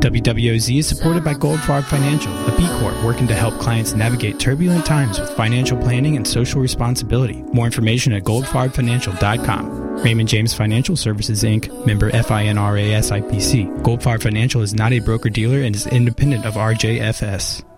WWOZ is supported by Goldfarb Financial, a B Corp working to help clients navigate turbulent times with financial planning and social responsibility. More information at goldfarbfinancial.com. Raymond James Financial Services, Inc., member FINRA SIPC. Goldfarb Financial is not a broker-dealer and is independent of RJFS.